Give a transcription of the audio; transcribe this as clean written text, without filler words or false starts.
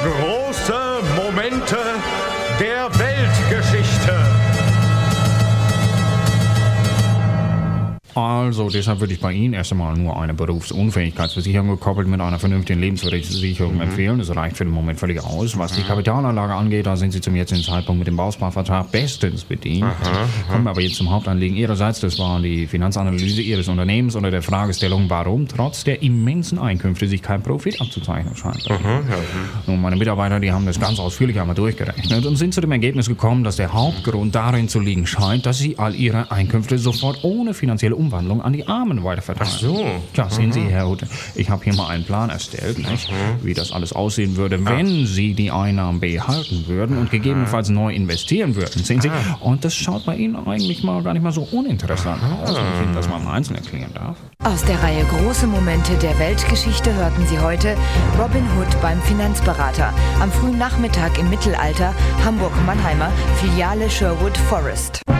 Große Momente der Weltgeschichte. Also, deshalb würde ich bei Ihnen erst einmal nur eine Berufsunfähigkeitsversicherung gekoppelt mit einer vernünftigen Lebensversicherung empfehlen. Das reicht für den Moment völlig aus. Was die Kapitalanlage angeht, da sind Sie zum jetzigen Zeitpunkt mit dem Bausparvertrag bestens bedient. Kommen wir aber jetzt zum Hauptanliegen Ihrerseits. Das war die Finanzanalyse Ihres Unternehmens unter der Fragestellung, warum trotz der immensen Einkünfte sich kein Profit abzuzeichnen scheint. Nun, meine Mitarbeiter, die haben das ganz ausführlich einmal durchgerechnet und sind zu dem Ergebnis gekommen, dass der Hauptgrund darin zu liegen scheint, dass Sie all Ihre Einkünfte sofort ohne finanzielle Umwandlung an die Armen weiterverteilen. Ach so. Tja, sehen Sie, Herr Hutte, ich habe hier mal einen Plan erstellt, nicht? Wie das alles aussehen würde, wenn Sie die Einnahmen behalten würden und gegebenenfalls neu investieren würden. Sehen Sie, und das schaut bei Ihnen eigentlich mal gar nicht mal so uninteressant aus, wenn ich Ihnen das mal im Einzelnen erklären darf. Aus der Reihe Große Momente der Weltgeschichte hörten Sie heute Robin Hood beim Finanzberater. Am frühen Nachmittag im Mittelalter, Hamburg-Mannheimer, Filiale Sherwood Forest.